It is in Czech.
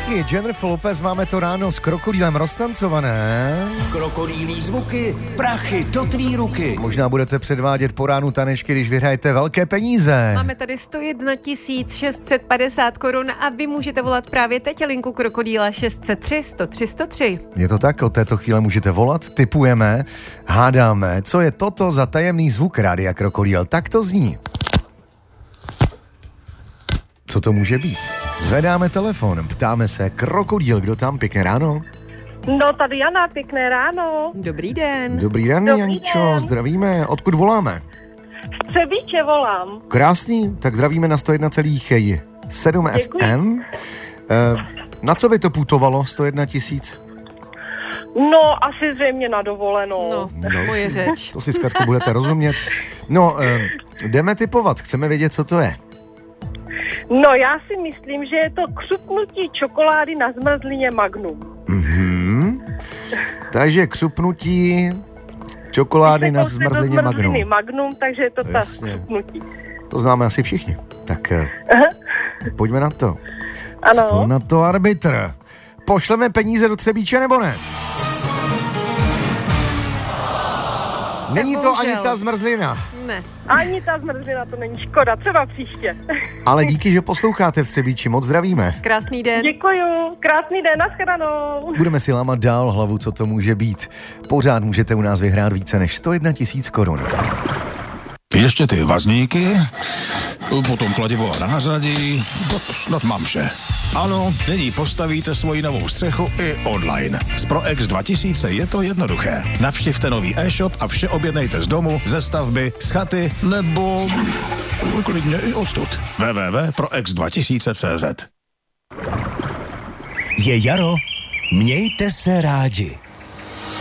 Taky Jennifer Lopez, máme to ráno s krokodýlem roztancované. Krokodýlí zvuky, prachy do tvý ruky. Možná budete předvádět po ránu tanečky, když vyhrajete velké peníze. Máme tady 101 650 korun a vy můžete volat právě teď linku krokodýla 603 103 103. Je to tak, od této chvíle můžete volat, tipujeme, hádáme, co je toto za tajemný zvuk Rádia Krokodýl. Tak to zní. Co to může být? Zvedáme telefon, ptáme se, krokodýl, kdo tam, pěkné ráno? No, tady Jana, pěkné ráno. Dobrý den. Dobrý den, Jančo, zdravíme, odkud voláme? Z Třebíče volám. Krásný, tak zdravíme na 101,7 FM. Na co by to putovalo, 101 tisíc? No, asi zřejmě na dovolenou. No, tak moje řeč. To si s Katkou budete rozumět. No, jdeme tipovat, chceme vědět, co to je. No, já si myslím, že je to křupnutí čokolády na zmrzlině Magnum. Takže křupnutí čokolády na zmrzlině Magnum. Magnum, takže je to ta Jasně. křupnutí. To známe asi všichni. Tak pojďme na to. Ano. Co na to arbitr? Pošleme peníze do Třebíče nebo ne? Není to ani bohužel. ta zmrzlina. Ne. Ani ta zmrzlina, to není škoda, třeba příště. Ale díky, že posloucháte v Třebíči, moc zdravíme. Krásný den. Děkuju, krásný den, nashledanou. Budeme si lámat dál hlavu, co to může být. Pořád můžete u nás vyhrát více než 101 tisíc korun. Ještě ty vazníky, potom kladivo a nářadí, snad mám vše. Ano, nyní postavíte svoji novou střechu i online. S ProX 2000 je to jednoduché. Navštivte nový e-shop a vše objednejte z domu, ze stavby, z chaty nebo klidně i odtud. www.prox2000.cz Je jaro, mějte se rádi.